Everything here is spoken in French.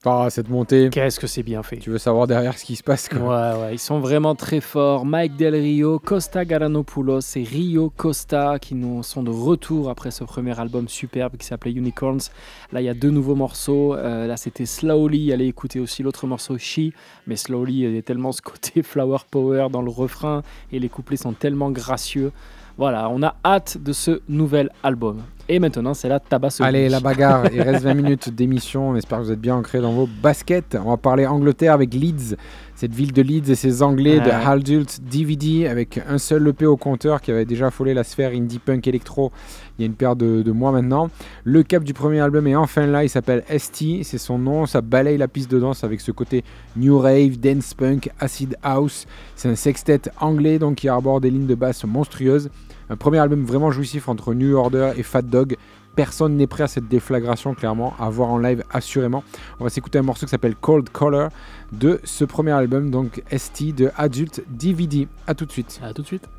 par cette montée. Qu'est-ce que c'est bien fait. Tu veux savoir derrière ce qui se passe, quoi. Ouais, ils sont vraiment très forts. Mike Del Rio, Costa Garanopoulos et Rio Costa qui nous sont de retour après ce premier album superbe qui s'appelait Unicorns. Là, il y a 2 nouveaux morceaux. Là, c'était Slowly. Allez écouter aussi l'autre morceau, She. Mais Slowly, il y a tellement ce côté flower power dans le refrain et les couplets sont tellement gracieux. Voilà, on a hâte de ce nouvel album. Et maintenant, c'est la tabasserie. Allez, la bagarre. Il reste 20 minutes d'émission. On espère que vous êtes bien ancrés dans vos baskets. On va parler Angleterre avec Leeds. Cette ville de Leeds et ses Anglais de Adult DVD avec un seul EP au compteur qui avait déjà affolé la sphère indie punk électro il y a une paire de mois maintenant. Le cap du premier album est enfin là. Il s'appelle ST. C'est son nom. Ça balaye la piste de danse avec ce côté new rave, dance punk, acid house. C'est un sextet anglais donc qui arbore des lignes de basse monstrueuses. Un premier album vraiment jouissif entre New Order et Fat Dog. Personne n'est prêt à cette déflagration, clairement, à voir en live assurément. On va s'écouter un morceau qui s'appelle Cold Color de ce premier album, donc ST de Adult DVD. A tout de suite. À tout de suite.